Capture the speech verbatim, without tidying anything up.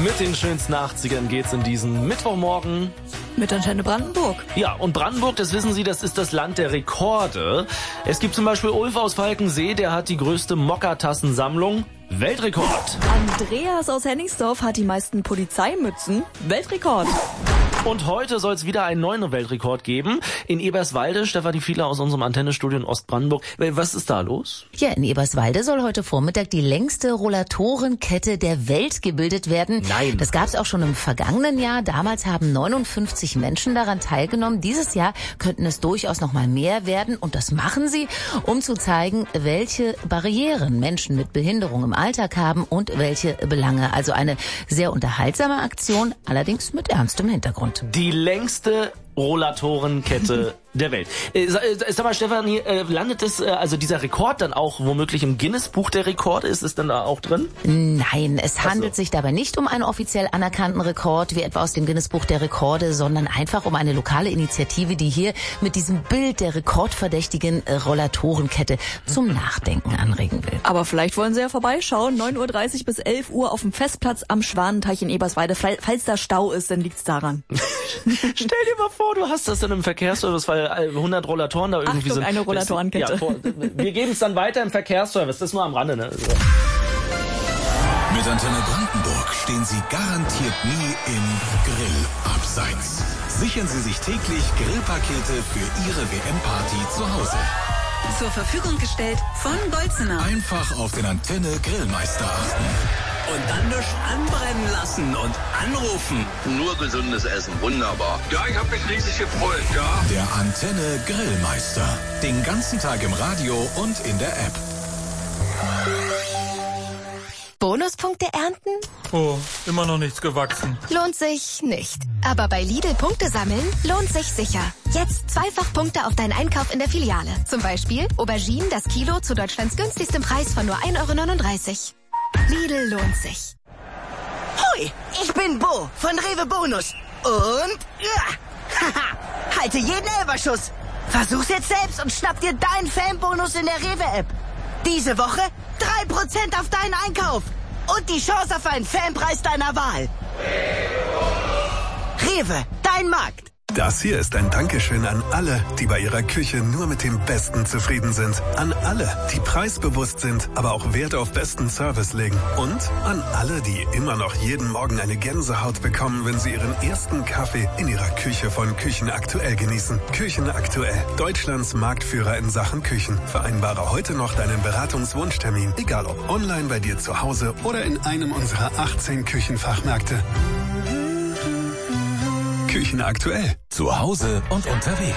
Mit den schönsten achtzigern geht's in diesen Mittwochmorgen. Mit Antenne Brandenburg. Ja, und Brandenburg, das wissen Sie, das ist das Land der Rekorde. Es gibt zum Beispiel Ulf aus Falkensee, der hat die größte Mokkatassensammlung. Weltrekord. Andreas aus Henningsdorf hat die meisten Polizeimützen. Weltrekord. Und heute soll es wieder einen neuen Weltrekord geben. In Eberswalde, Stefanie Fiedler aus unserem Antennestudio in Ostbrandenburg. Was ist da los? Ja, in Eberswalde soll heute Vormittag die längste Rollatorenkette der Welt gebildet werden. Nein. Das gab es auch schon im vergangenen Jahr. Damals haben neunundfünfzig Menschen daran teilgenommen. Dieses Jahr könnten es durchaus noch mal mehr werden. Und das machen sie, um zu zeigen, welche Barrieren Menschen mit Behinderung im Alltag haben und welche Belange. Also eine sehr unterhaltsame Aktion, allerdings mit ernstem Hintergrund. Die längste Rollatorenkette der Welt. Äh, sag mal, Stefanie, äh, landet das, äh, also dieser Rekord dann auch womöglich im Guinness-Buch der Rekorde? Ist es dann da auch drin? Nein, es Ach handelt so. sich dabei nicht um einen offiziell anerkannten Rekord, wie etwa aus dem Guinness-Buch der Rekorde, sondern einfach um eine lokale Initiative, die hier mit diesem Bild der rekordverdächtigen äh, Rollatorenkette zum Nachdenken anregen will. Aber vielleicht wollen Sie ja vorbeischauen. neun Uhr dreißig bis elf Uhr auf dem Festplatz am Schwanenteich in Eberswalde. Falls da Stau ist, dann liegt's daran. Stell dir mal vor, du hast das dann im Verkehrsservice, weil hundert Rollatoren da irgendwie Achtung, sind. eine Rollatorenkette. Ja, vor, wir geben es dann weiter im Verkehrsservice. Das ist nur am Rande, ne? Also. Mit Antenne Brandenburg stehen Sie garantiert nie im Grillabseits. Sichern Sie sich täglich Grillpakete für Ihre W M-Party zu Hause. Zur Verfügung gestellt von Bolzener. Einfach auf den Antenne Grillmeister achten. Und dann das anbrennen lassen und anrufen. Nur gesundes Essen, wunderbar. Ja, ich habe mich riesig gefreut, ja. Der Antenne Grillmeister. Den ganzen Tag im Radio und in der App. Bonuspunkte ernten? Oh, immer noch nichts gewachsen. Lohnt sich nicht. Aber bei Lidl Punkte sammeln lohnt sich sicher. Jetzt zweifach Punkte auf deinen Einkauf in der Filiale. Zum Beispiel Auberginen das Kilo zu Deutschlands günstigstem Preis von nur ein Euro neununddreißig. Lidl lohnt sich. Hoi, ich bin Bo von Rewe Bonus. Und ja, haha, halte jeden Elberschuss. Versuch's jetzt selbst und schnapp dir deinen Fanbonus in der Rewe-App. Diese Woche drei Prozent auf deinen Einkauf. Und die Chance auf einen Fanpreis deiner Wahl. Rewe, dein Markt. Das hier ist ein Dankeschön an alle, die bei ihrer Küche nur mit dem Besten zufrieden sind. An alle, die preisbewusst sind, aber auch Wert auf besten Service legen. Und an alle, die immer noch jeden Morgen eine Gänsehaut bekommen, wenn sie ihren ersten Kaffee in ihrer Küche von Küchen Aktuell genießen. Küchen Aktuell, Deutschlands Marktführer in Sachen Küchen. Vereinbare heute noch deinen Beratungswunschtermin, egal ob online bei dir zu Hause oder in einem unserer achtzehn Küchenfachmärkte. Küchen Aktuell. Zu Hause und unterwegs.